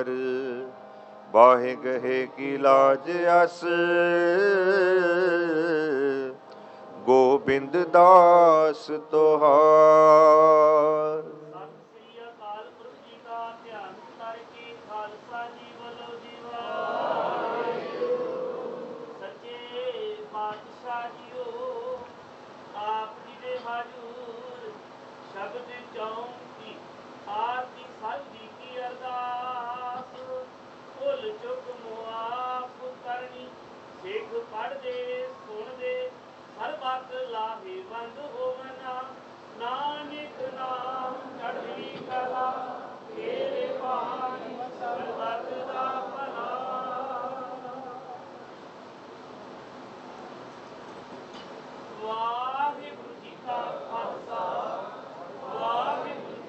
ਬਾਹੇ ਗਹੇ ਕੀ ਲਾਜ ਅਸ ਗੋਬਿੰਦ ਦਾਸ ਤੁਹਾਰ। ਸਤਿ ਸ੍ਰੀ ਅਕਾਲ ਪੁਰਖ ਜੀ ਦਾ ਧਿਆਨ ਕਰਕੇ ਖਾਲਸਾ ਜੀ ਵੱਲੋਂ ਜੀਵਾ ਸੱਚੇ ਪਾਤਸ਼ਾਹ ਜੀਓ ਆਪ ਜੀ ਦੇ ਹਾਜ਼ੂਰ ਸ਼ਬਦ ਚੌਂਕੀ ਆਪ ਦੀ ਸਭ